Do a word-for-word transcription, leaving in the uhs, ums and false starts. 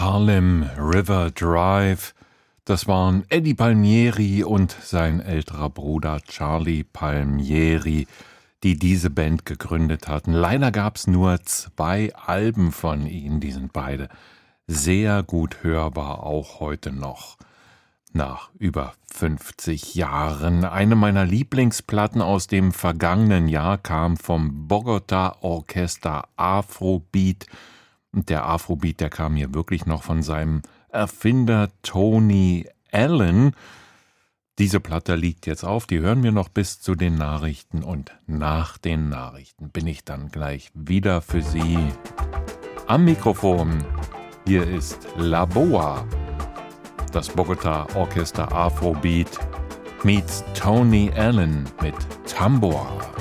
Harlem River Drive. Das waren Eddie Palmieri und sein älterer Bruder Charlie Palmieri, die diese Band gegründet hatten. Leider gab es nur zwei Alben von ihnen, die sind beide sehr gut hörbar, auch heute noch. Nach über fünfzig Jahren. Eine meiner Lieblingsplatten aus dem vergangenen Jahr kam vom Bogota Orchester Afrobeat. Und der Afrobeat, der kam hier wirklich noch von seinem Erfinder Tony Allen. Diese Platte liegt jetzt auf, die hören wir noch bis zu den Nachrichten und nach den Nachrichten bin ich dann gleich wieder für Sie am Mikrofon. Hier ist La Boa, das Bogota Orchester Afrobeat meets Tony Allen mit Tambor.